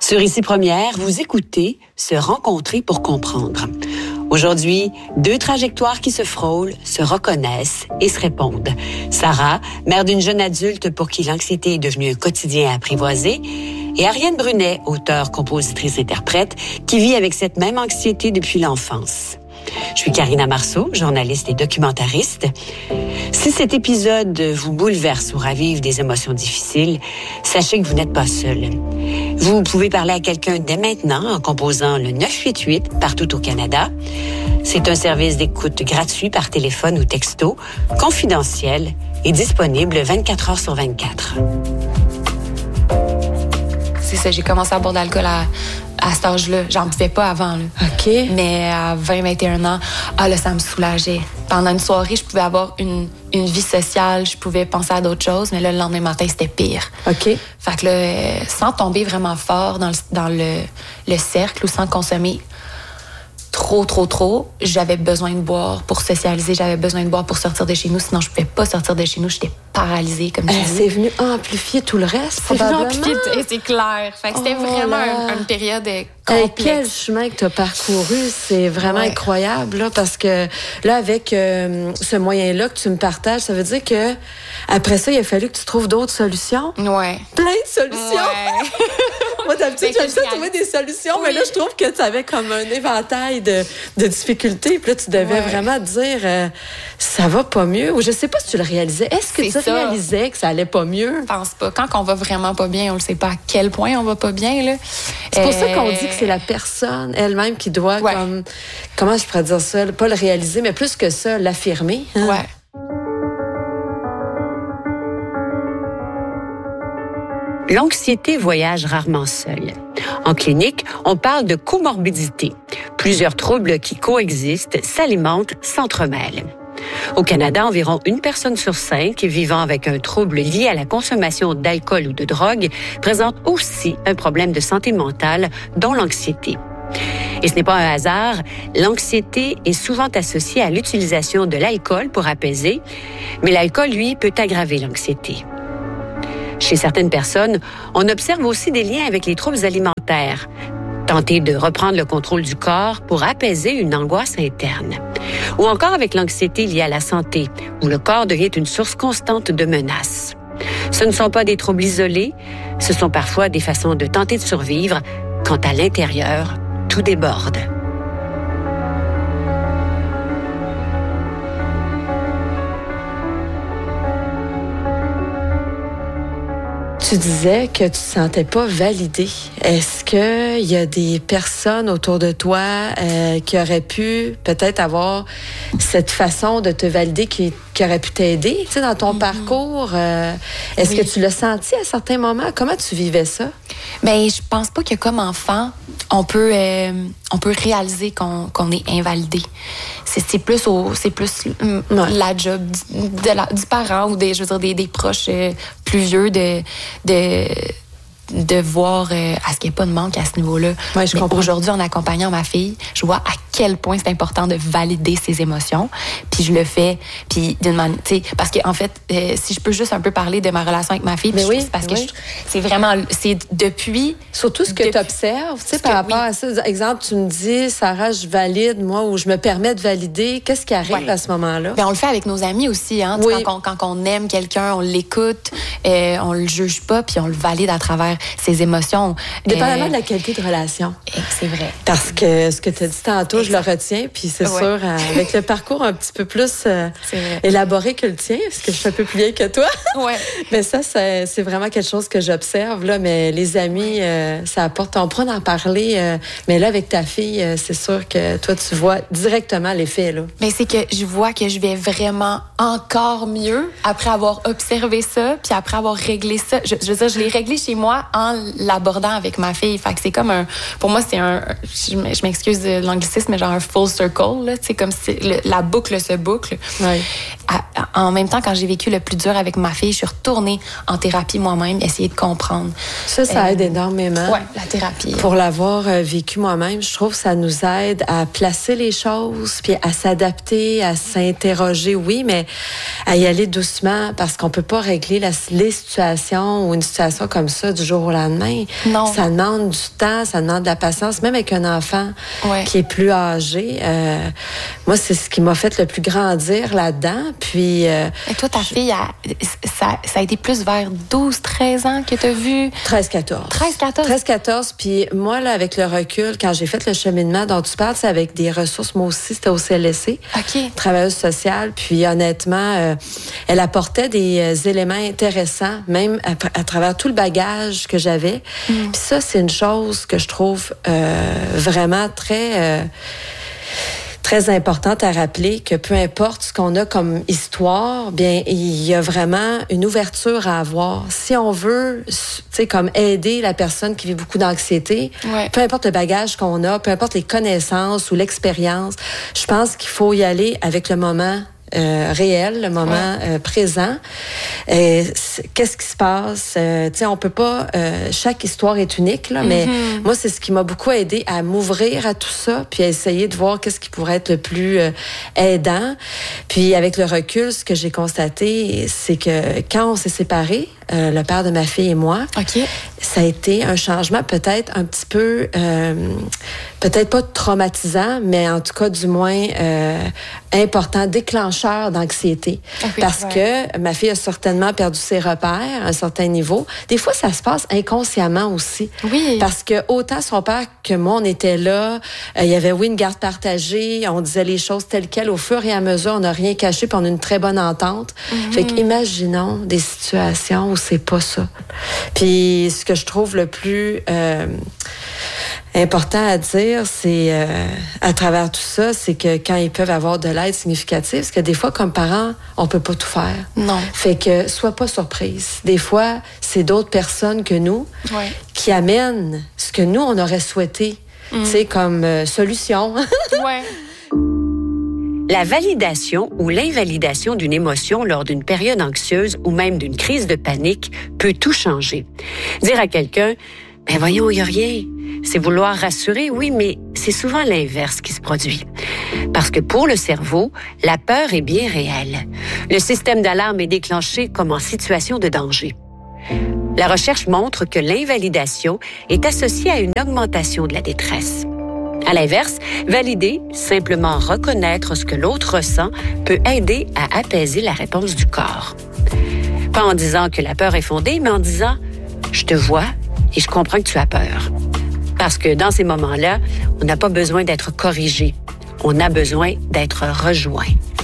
Sur Ici Première, vous écoutez Se rencontrer pour comprendre. Aujourd'hui, deux trajectoires qui se frôlent, se reconnaissent et se répondent. Sarah, mère d'une jeune adulte pour qui l'anxiété est devenue un quotidien apprivoisé, et Ariane Brunet, auteure, compositrice, interprète, qui vit avec cette même anxiété depuis l'enfance. Je suis Karina Marceau, journaliste et documentariste. Si cet épisode vous bouleverse ou ravive des émotions difficiles, sachez que vous n'êtes pas seul. Vous pouvez parler à quelqu'un dès maintenant en composant le 988 partout au Canada. C'est un service d'écoute gratuit par téléphone ou texto, confidentiel et disponible 24 heures sur 24. C'est ça, j'ai commencé à boire de l'alcool à cet âge-là. J'en buvais pas avant, là. OK. Mais à 20-21 ans, là, ça me soulageait. Pendant une soirée, je pouvais avoir une vie sociale, je pouvais penser à d'autres choses, mais là, le lendemain matin, c'était pire. OK. Fait que là, sans tomber vraiment fort dans le cercle ou sans consommer trop, j'avais besoin de boire pour socialiser, j'avais besoin de boire pour sortir de chez nous, sinon je pouvais pas sortir de chez nous, j'étais paralysée comme tu dis. C'est venu amplifier tout le reste, C'est venu probablement. amplifier, c'est clair. Fait que c'était vraiment une période complexe. Quel chemin que tu as parcouru, c'est vraiment incroyable, là, parce que là, avec ce moyen-là que tu me partages, ça veut dire que après ça, il a fallu que tu trouves d'autres solutions. Ouais. Plein de solutions. Ouais. Moi, d'habitude, j'aime ça trouver des solutions, mais là, je trouve que tu avais comme un éventail de difficultés. Puis là, tu devais vraiment te dire, ça va pas mieux. Ou je sais pas si tu le réalisais. Est-ce que tu réalisais que ça allait pas mieux? Je pense pas. Quand on va vraiment pas bien, on le sait pas à quel point on va pas bien, là. C'est pour ça qu'on dit que c'est la personne elle-même qui doit, comme, comment je pourrais dire ça, pas le réaliser, mais plus que ça, l'affirmer. Hein? Ouais. L'anxiété voyage rarement seule. En clinique, on parle de comorbidité. Plusieurs troubles qui coexistent, s'alimentent, s'entremêlent. Au Canada, environ 1 personne sur 5 vivant avec un trouble lié à la consommation d'alcool ou de drogue présente aussi un problème de santé mentale, dont l'anxiété. Et ce n'est pas un hasard, l'anxiété est souvent associée à l'utilisation de l'alcool pour apaiser, mais l'alcool, lui, peut aggraver l'anxiété. Chez certaines personnes, on observe aussi des liens avec les troubles alimentaires. Tenter de reprendre le contrôle du corps pour apaiser une angoisse interne. Ou encore avec l'anxiété liée à la santé, où le corps devient une source constante de menaces. Ce ne sont pas des troubles isolés, ce sont parfois des façons de tenter de survivre quand à l'intérieur, tout déborde. Tu disais que tu ne te sentais pas validée. Est-ce qu'il y a des personnes autour de toi qui auraient pu peut-être avoir cette façon de te valider qui aurait pu t'aider, tu sais, dans ton parcours? Est-ce que tu l'as senti à certains moments? Comment tu vivais ça? Bien, je pense pas que comme enfant, on peut réaliser qu'on est invalidé. C'est plus la job du parent ou des proches plus vieux de voir à ce qu'il n'y ait pas de manque à ce niveau-là. Ouais, je comprends. Aujourd'hui, en accompagnant ma fille, je vois à quel point c'est important de valider ses émotions. Puis je le fais, puis d'une manière, tu sais, parce que en fait, si je peux juste un peu parler de ma relation avec ma fille, puis c'est parce que c'est vraiment, c'est depuis. Surtout ce que tu observes, tu sais, par rapport à ça. Exemple, tu me dis, Sarah, je valide, moi, ou je me permets de valider. Qu'est-ce qui arrive à ce moment-là? Bien, on le fait avec nos amis aussi, hein. Oui. Quand on aime quelqu'un, on l'écoute, on le juge pas, puis on le valide à travers ses émotions. Dépendamment de la qualité de relation. C'est vrai. Parce que ce que tu as dit tantôt, je le retiens, puis c'est sûr, avec le parcours un petit peu plus élaboré que le tien, parce que je suis un peu plus vieille que toi. Ouais. Mais ça, c'est vraiment quelque chose que j'observe, là. Mais les amis, ça apporte. On pourra en parler, mais là, avec ta fille, c'est sûr que toi, tu vois directement l'effet, là. Mais c'est que je vois que je vais vraiment encore mieux après avoir observé ça, puis après avoir réglé ça. Je veux dire, je l'ai réglé chez moi en l'abordant avec ma fille. Fait que c'est comme pour moi, c'est je m'excuse de l'anglicisme, mais genre un full circle, là. Tu sais, comme si la boucle se boucle. Ouais. en même temps, quand j'ai vécu le plus dur avec ma fille, je suis retournée en thérapie moi-même, essayer de comprendre. Ça aide énormément. Oui, la thérapie. Pour l'avoir vécu moi-même, je trouve que ça nous aide à placer les choses, puis à s'adapter, à s'interroger, oui, mais à y aller doucement, parce qu'on peut pas régler les situations ou une situation comme ça du jour au lendemain. Non. Ça demande du temps, ça demande de la patience, même avec un enfant qui est plus âgé. Moi, c'est ce qui m'a fait le plus grandir là-dedans. Puis, et toi, ta fille, ça a été plus vers 12-13 ans que tu as vu? 13-14. 13-14. Puis moi, là, avec le recul, quand j'ai fait le cheminement dont tu parles, c'est avec des ressources. Moi aussi, c'était au CLSC. OK. Travailleuse sociale. Puis honnêtement, elle apportait des éléments intéressants, même à travers tout le bagage que j'avais. Puis ça, c'est une chose que je trouve vraiment très importante à rappeler, que peu importe ce qu'on a comme histoire, bien, il y a vraiment une ouverture à avoir. Si on veut, tu sais, comme aider la personne qui vit beaucoup d'anxiété, peu importe le bagage qu'on a, peu importe les connaissances ou l'expérience, je pense qu'il faut y aller avec le moment réel, le moment présent. Qu'est-ce qui se passe? Tu sais, on peut pas... chaque histoire est unique, là, mais moi, c'est ce qui m'a beaucoup aidé à m'ouvrir à tout ça, puis à essayer de voir qu'est-ce qui pourrait être le plus aidant. Puis avec le recul, ce que j'ai constaté, c'est que quand on s'est séparés, le père de ma fille et moi, ça a été un changement peut-être un petit peu... peut-être pas traumatisant, mais en tout cas, du moins important, déclencheur d'anxiété. Parce que ma fille a certainement perdu ses repères à un certain niveau. Des fois, ça se passe inconsciemment aussi. Oui. Parce que autant son père que moi, on était là, il y avait, une garde partagée, on disait les choses telles quelles. Au fur et à mesure, on n'a rien caché, puis on a une très bonne entente. Fait qu'imaginons des situations où c'est pas ça. Puis ce que je trouve le plus... important à dire, c'est à travers tout ça, c'est que quand ils peuvent avoir de l'aide significative, parce que des fois, comme parents, on peut pas tout faire. Non. Fait que sois pas surprise. Des fois, c'est d'autres personnes que nous qui amènent ce que nous, on aurait souhaité, tu sais, comme solution. La validation ou l'invalidation d'une émotion lors d'une période anxieuse ou même d'une crise de panique peut tout changer. Dire à quelqu'un « Ben voyons, il n'y a rien », c'est vouloir rassurer, oui, mais c'est souvent l'inverse qui se produit. Parce que pour le cerveau, la peur est bien réelle. Le système d'alarme est déclenché comme en situation de danger. La recherche montre que l'invalidation est associée à une augmentation de la détresse. À l'inverse, valider, simplement reconnaître ce que l'autre ressent, peut aider à apaiser la réponse du corps. Pas en disant que la peur est fondée, mais en disant « Je te vois et je comprends que tu as peur ». Parce que dans ces moments-là, on n'a pas besoin d'être corrigé. On a besoin d'être rejoint.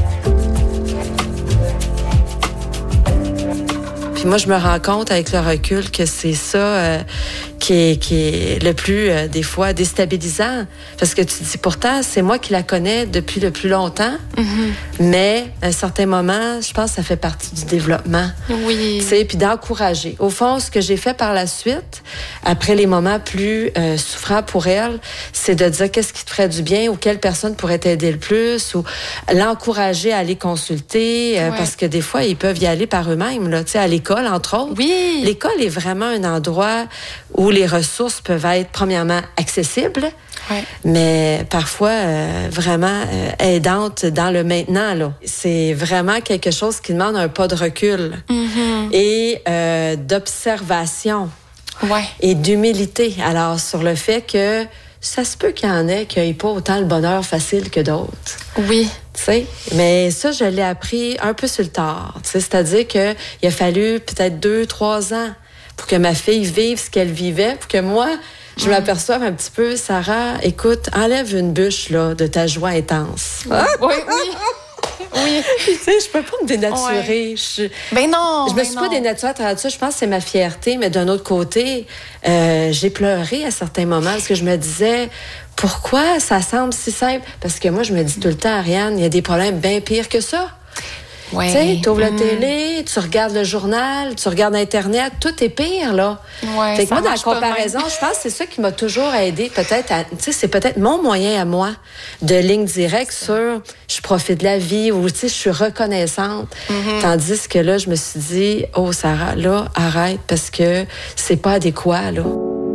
Puis moi, je me rends compte avec le recul que c'est ça qui est le plus, des fois, déstabilisant. Parce que tu te dis, pourtant, c'est moi qui la connais depuis le plus longtemps. Mais à un certain moment, je pense que ça fait partie du développement. Oui. Tu sais, puis d'encourager. Au fond, ce que j'ai fait par la suite, après les moments plus souffrants pour elle, c'est de dire qu'est-ce qui te ferait du bien ou quelle personne pourrait t'aider le plus ou l'encourager à aller consulter parce que des fois, ils peuvent y aller par eux-mêmes, là, tu sais, à l'école, entre autres. Oui. L'école est vraiment un endroit où les ressources peuvent être, premièrement, accessibles, mais parfois vraiment aidantes dans le maintenant, là. C'est vraiment quelque chose qui demande un pas de recul et d'observation et d'humilité. Alors, sur le fait que ça se peut qu'il y en ait qui n'aient pas autant le bonheur facile que d'autres. Oui. Tu sais, mais ça, je l'ai appris un peu sur le tard. Tu sais, c'est-à-dire qu'il a fallu peut-être 2-3 ans pour que ma fille vive ce qu'elle vivait, pour que moi, je m'aperçoive un petit peu, Sarah, écoute, enlève une bûche là, de ta joie intense. Oui. Tu sais, je peux pas me dénaturer. Ben non. Je me suis pas dénaturée à travers ça. Je pense que c'est ma fierté, mais d'un autre côté, j'ai pleuré à certains moments parce que je me disais, pourquoi ça semble si simple? Parce que moi, je me dis tout le temps, Ariane, il y a des problèmes bien pires que ça. Tu sais, tu ouvres la télé, tu regardes le journal, tu regardes Internet, tout est pire, là. Ouais, fait que moi, dans la marche pas comparaison, je pense que c'est ça qui m'a toujours aidé, peut-être, tu sais, c'est peut-être mon moyen à moi de ligne directe sur je profite de la vie ou, tu sais, je suis reconnaissante. Tandis que là, je me suis dit, oh, Sarah, là, arrête parce que c'est pas adéquat, là.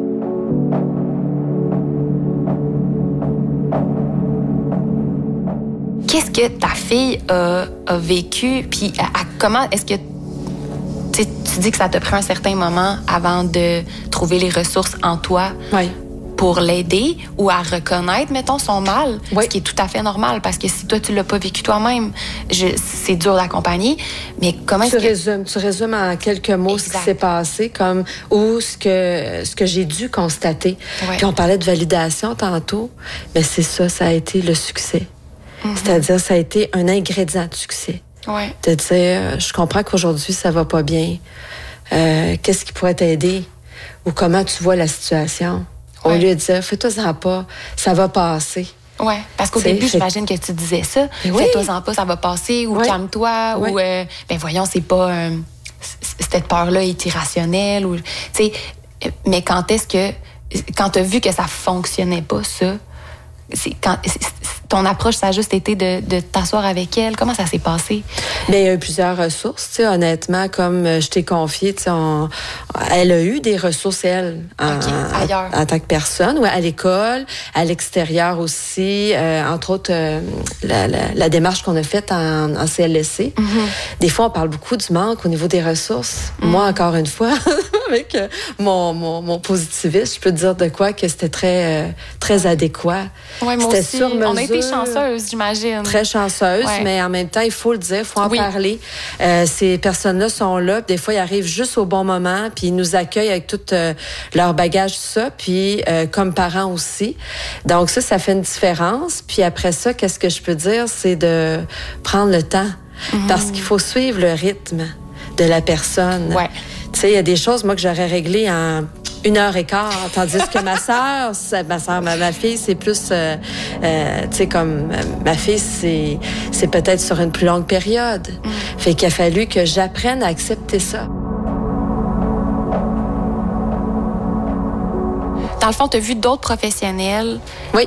Qu'est-ce que ta fille a vécu? Puis comment est-ce que tu dis que ça te prend un certain moment avant de trouver les ressources en toi pour l'aider ou à reconnaître, mettons, son mal, ce qui est tout à fait normal parce que si toi, tu l'as pas vécu toi-même, c'est dur d'accompagner. Mais comment tu résumes en quelques mots ce qui s'est passé ou ce que j'ai dû constater. Puis on parlait de validation tantôt, mais c'est ça a été le succès. C'est-à-dire, ça a été un ingrédient de succès. De dire, je comprends qu'aujourd'hui, ça va pas bien. Qu'est-ce qui pourrait t'aider? Ou comment tu vois la situation? Au lieu de dire, fais-toi-en pas, ça va passer. Oui, parce qu'au début, j'imagine que tu disais ça. Fais-toi-en pas, ça va passer. Ou calme-toi. Ou, ben voyons, c'est pas... cette peur-là est irrationnelle. Ou, mais quand t'as vu que ça fonctionnait pas, ça... ton approche, ça a juste été de t'asseoir avec elle. Comment ça s'est passé? Bien, il y a eu plusieurs ressources. Honnêtement, comme je t'ai confié, elle a eu des ressources, elle, en tant que personne, à l'école, à l'extérieur aussi. Entre autres, la démarche qu'on a faite en CLSC. Des fois, on parle beaucoup du manque au niveau des ressources. Moi, encore une fois, avec mon positivisme, je peux te dire de quoi que c'était très, très adéquat. Oui, moi aussi. Sur mesure, on a été chanceuse, j'imagine. Très chanceuse, mais en même temps, il faut le dire, il faut en parler. Ces personnes-là sont là, des fois, ils arrivent juste au bon moment, puis ils nous accueillent avec tout leur bagage, tout ça, puis comme parents aussi. Donc ça fait une différence. Puis après ça, qu'est-ce que je peux dire, c'est de prendre le temps, parce qu'il faut suivre le rythme de la personne. Tu sais, il y a des choses, moi, que j'aurais réglées en 1h15, tandis que ma fille, c'est plus, tu sais, comme ma fille, c'est peut-être sur une plus longue période. Fait qu'il a fallu que j'apprenne à accepter ça. Dans le fond, tu as vu d'autres professionnels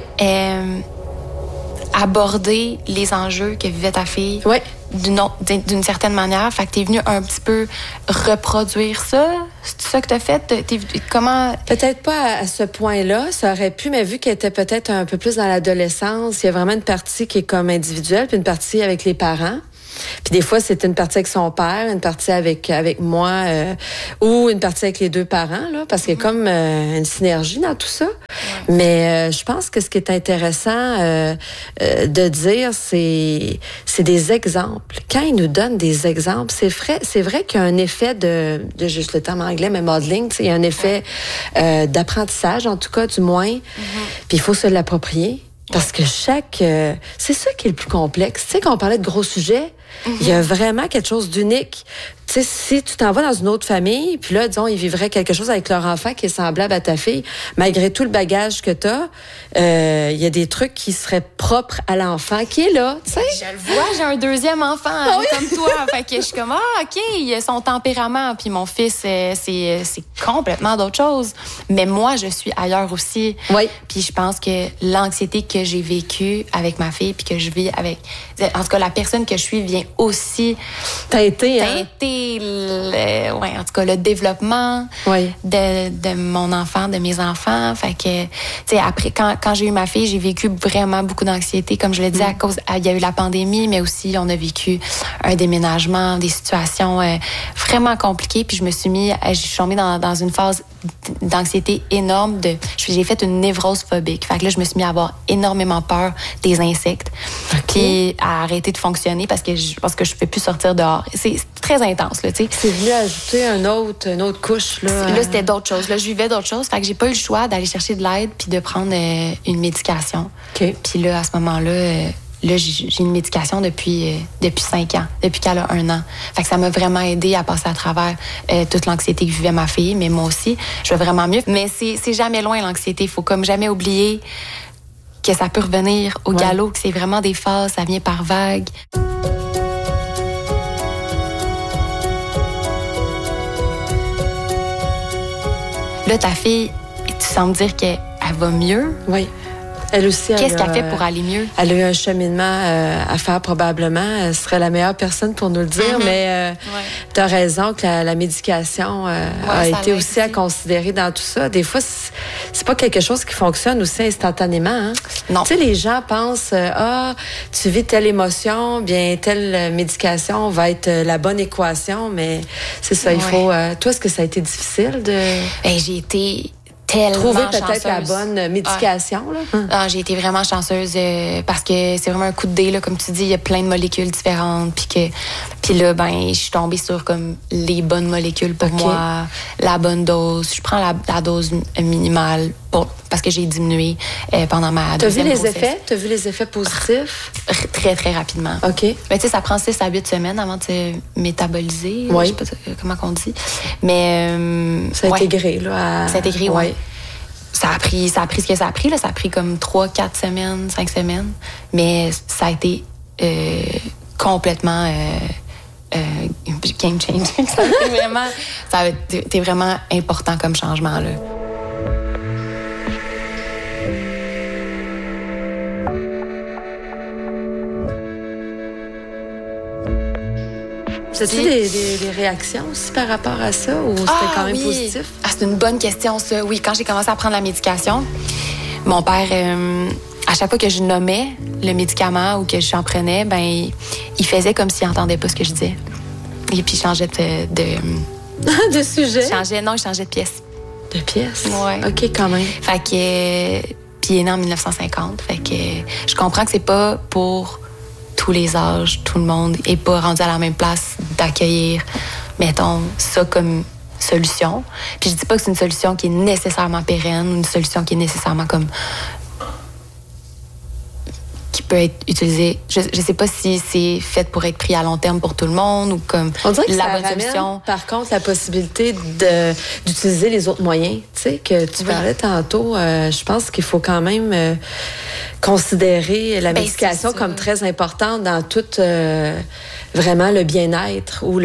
aborder les enjeux que vivait ta fille d'une certaine manière. Fait que t'es venu un petit peu reproduire ça. C'est ça que t'as fait? Comment? Peut-être pas à ce point-là. Ça aurait pu, mais vu qu'elle était peut-être un peu plus dans l'adolescence, il y a vraiment une partie qui est comme individuelle, puis une partie avec les parents. Puis des fois, c'est une partie avec son père, une partie avec moi, ou une partie avec les deux parents, là, parce qu'il y a comme une synergie dans tout ça. Mais je pense que ce qui est intéressant de dire, c'est des exemples. Quand ils nous donnent des exemples, c'est vrai qu'il y a un effet de juste le terme anglais, mais modeling, il y a un effet d'apprentissage, en tout cas, du moins. Puis il faut se l'approprier. Parce que c'est ça qui est le plus complexe. Tu sais, quand on parlait de gros sujets, il y a vraiment quelque chose d'unique. Tu sais, si tu t'en vas dans une autre famille, puis là, disons, ils vivraient quelque chose avec leur enfant qui est semblable à ta fille, malgré tout le bagage que tu as, il y a des trucs qui seraient propres à l'enfant qui est là, tu sais. Je le vois, j'ai un deuxième enfant comme toi. Fait que je suis comme, OK, il a son tempérament. Puis mon fils, c'est complètement d'autre chose. Mais moi, je suis ailleurs aussi. Puis je pense que l'anxiété que j'ai vécue avec ma fille, puis que je vis avec... En tout cas, la personne que je suis vient aussi... Teinter, en tout cas, le développement de mon enfant, de mes enfants. Fait que, tu sais, après, quand j'ai eu ma fille, j'ai vécu vraiment beaucoup d'anxiété. Comme je l'ai dit, il y a eu la pandémie, mais aussi, on a vécu un déménagement, des situations vraiment compliquées. Puis je suis tombée dans une phase d'anxiété énorme. J'ai fait une névrose phobique. Fait que là, je me suis mis à avoir énormément peur des insectes. Puis à arrêter de fonctionner parce que je peux plus sortir dehors. C'est très intense, là, tu sais. C'est venu ajouter une autre couche, là. Là, c'était d'autres choses. Là, je vivais d'autres choses. Fait que j'ai pas eu le choix d'aller chercher de l'aide puis de prendre une médication. Puis là, à ce moment-là, j'ai une médication depuis 5 ans, depuis qu'elle a 1 an. Fait que ça m'a vraiment aidé à passer à travers toute l'anxiété que vivait ma fille, mais moi aussi, je vais vraiment mieux. Mais c'est jamais loin, l'anxiété. Il faut comme jamais oublier que ça peut revenir au galop, que c'est vraiment des phases, ça vient par vagues. là, ta fille, tu sembles dire qu'elle va mieux. Oui. Elle aussi, qu'est-ce qu'elle fait pour aller mieux? Elle a eu un cheminement à faire probablement. Elle serait la meilleure personne pour nous le dire, mais tu as raison que la médication a été aussi à considérer dans tout ça. Des fois, c'est pas quelque chose qui fonctionne aussi instantanément. Hein? Non. Tu sais, les gens pensent, tu vis telle émotion, bien, telle médication va être la bonne équation, mais c'est ça, il faut... toi, est-ce que ça a été difficile de... J'ai été... trouver peut-être chanceuse. La bonne médication. Là. Ah, j'ai été vraiment chanceuse parce que c'est vraiment un coup de dé, là, comme tu dis, il y a plein de molécules différentes. Puis là, je suis tombée sur comme les bonnes molécules pour moi, la bonne dose. Je prends la dose minimale parce que j'ai diminué pendant ma deuxième grossesse. T'as vu les effets positifs? Très, très rapidement. OK. Mais tu sais, ça prend 6 à 8 semaines avant de se métaboliser. Oui. Je sais pas comment on dit. Mais... ça a intégré, là. Ça a intégré, oui. Ça a pris ce que ça a pris. Là. Ça a pris comme 3, 4 semaines, 5 semaines. Mais ça a été complètement game changing. Ça a été vraiment important comme changement. Là. As-tu des réactions aussi par rapport à ça ou c'était quand même positif? C'est une bonne question, ça. Oui, quand j'ai commencé à prendre la médication, mon père, à chaque fois que je nommais le médicament ou que j'en prenais, il faisait comme s'il n'entendait pas ce que je disais. Et puis, il changeait de sujet? Il changeait de pièce. De pièce? Oui. OK, quand même. Fait que... Puis, il est né en 1950. Fait que je comprends que c'est pas pour... tous les âges, tout le monde n'est pas rendu à la même place d'accueillir, mettons, ça comme solution. Puis je dis pas que c'est une solution qui est nécessairement pérenne ou une solution qui est nécessairement comme... qui peut être utilisée. Je sais pas si c'est fait pour être pris à long terme pour tout le monde ou comme on dirait que la ça bonne ramène, solution. Par contre, la possibilité d'utiliser les autres moyens. Tu sais, que tu parlais tantôt, je pense qu'il faut quand même... considérer la médication comme très importante dans tout vraiment le bien-être ou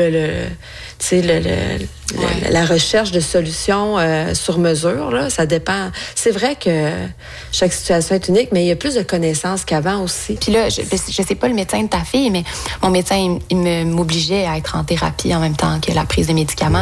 la recherche de solutions sur mesure. Là, ça dépend. C'est vrai que chaque situation est unique, mais il y a plus de connaissances qu'avant aussi. Puis là, je sais pas le médecin de ta fille, mais mon médecin, il m'obligeait à être en thérapie en même temps que la prise de médicaments.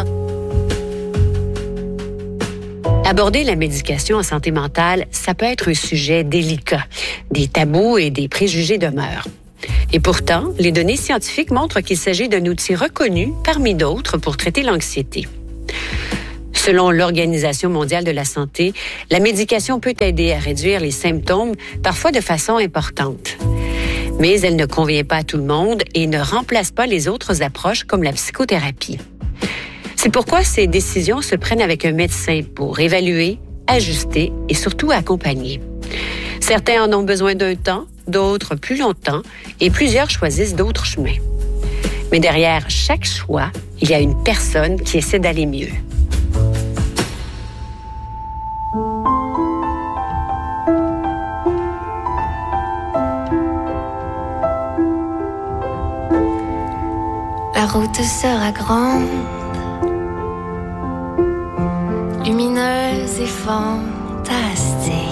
Aborder la médication en santé mentale, ça peut être un sujet délicat. Des tabous et des préjugés demeurent. Et pourtant, les données scientifiques montrent qu'il s'agit d'un outil reconnu parmi d'autres pour traiter l'anxiété. Selon l'Organisation mondiale de la santé, la médication peut aider à réduire les symptômes, parfois de façon importante. Mais elle ne convient pas à tout le monde et ne remplace pas les autres approches comme la psychothérapie. C'est pourquoi ces décisions se prennent avec un médecin pour évaluer, ajuster et surtout accompagner. Certains en ont besoin d'un temps, d'autres plus longtemps, et plusieurs choisissent d'autres chemins. Mais derrière chaque choix, il y a une personne qui essaie d'aller mieux. La route sera grande, lumineuse et fantastique.